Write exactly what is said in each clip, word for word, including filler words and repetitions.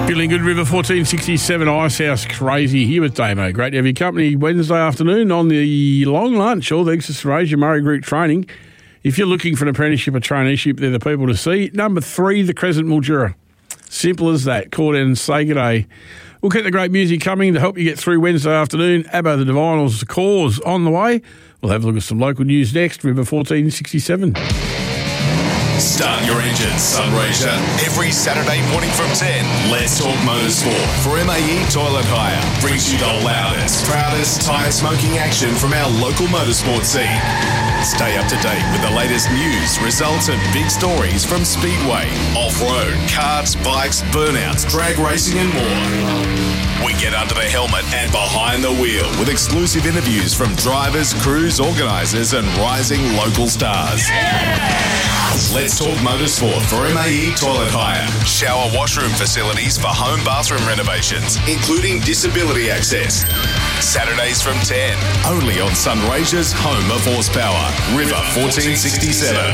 Feeling good, River fourteen sixty-seven, Icehouse Crazy here with Damo. Great to have your company Wednesday afternoon on the long lunch. All thanks to Serasia Murray Group Training. If you're looking for an apprenticeship or traineeship, they're the people to see. Number three, the Crescent Mildura. Simple as that. Call in and say g'day. We'll keep the great music coming to help you get through Wednesday afternoon. Abbo the Divinals, the Cause on the way. We'll have a look at some local news next. River fourteen sixty-seven. Start your engines, Sunraysia. Every Saturday morning from ten, Let's Talk Motorsport for M A E Toilet Hire. Brings you the loudest, proudest tyre smoking action from our local motorsport scene. Stay up to date with the latest news, results and big stories from Speedway, off-road, karts, bikes, burnouts, drag racing and more. We get under the helmet and behind the wheel with exclusive interviews from drivers, crews, organisers and rising local stars. Yeah! Let's Talk Motorsport for M A E Toilet Hire. Shower washroom facilities for home bathroom renovations, including disability access. Saturdays from ten, only on Sunraysia's home of horsepower, River fourteen sixty-seven.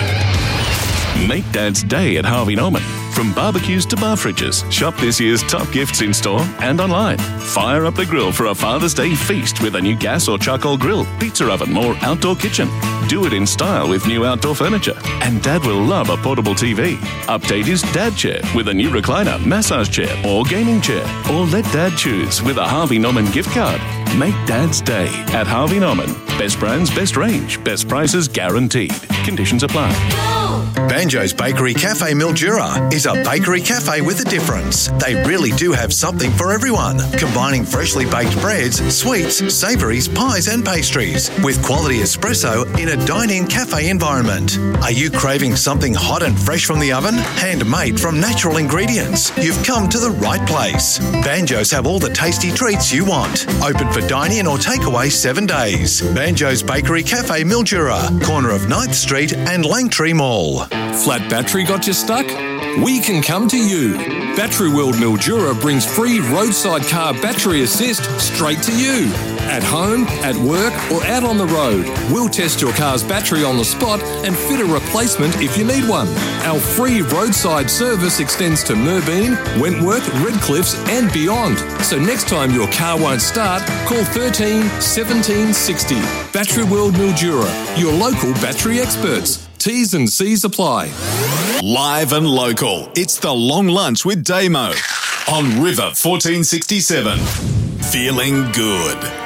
Make Dad's day at Harvey Norman. From barbecues to bar fridges, shop this year's top gifts in store and online. Fire up the grill for a Father's Day feast with a new gas or charcoal grill, pizza oven or outdoor kitchen. Do it in style with new outdoor furniture. And Dad will love a portable T V. Update his Dad chair with a new recliner, massage chair or gaming chair. Or let Dad choose with a Harvey Norman gift card. Make Dad's day at Harvey Norman. Best brands, best range, best prices guaranteed. Conditions apply. Banjo's Bakery Cafe Mildura is a bakery cafe with a difference. They really do have something for everyone, combining freshly baked breads, sweets, savouries, pies and pastries with quality espresso in a dine-in cafe environment. Are you craving something hot and fresh from the oven? Handmade from natural ingredients? You've come to the right place. Banjo's have all the tasty treats you want. Open for dine-in or takeaway seven days. Banjo's Bakery Cafe Mildura, corner of ninth Street and Langtree Mall. Flat battery got you stuck? We can come to you. Battery World Mildura brings free roadside car battery assist straight to you. At home, at work or out on the road, we'll test your car's battery on the spot and fit a replacement if you need one. Our free roadside service extends to Merbeen, Wentworth, Redcliffs and beyond. So next time your car won't start, call thirteen seventeen sixty. Battery World Mildura, your local battery experts. T's and C's apply. Live and local, it's the Long Lunch with Damo on River fourteen sixty-seven. Feeling good.